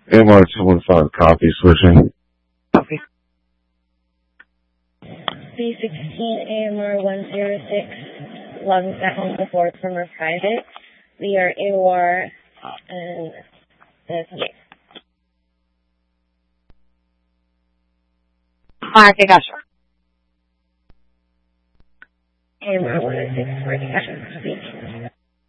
AMR 215, copy, switching. Copy. B16 AMR 106, logging back on the board from our private. We are AOR and investigate. Alright, I got you.